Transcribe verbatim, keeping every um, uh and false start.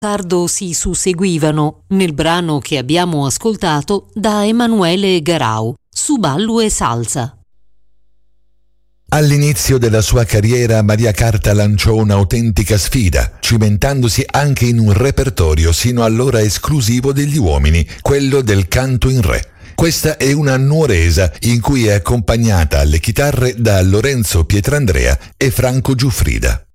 tardo si susseguivano nel brano che abbiamo ascoltato da Emanuele Garau, Su ballo e salsa. All'inizio della sua carriera Maria Carta lanciò un'autentica sfida, cimentandosi anche in un repertorio sino allora esclusivo degli uomini, quello del canto in re. Questa è una nuoresa in cui è accompagnata alle chitarre da Lorenzo Pietrandrea e Franco Giuffrida.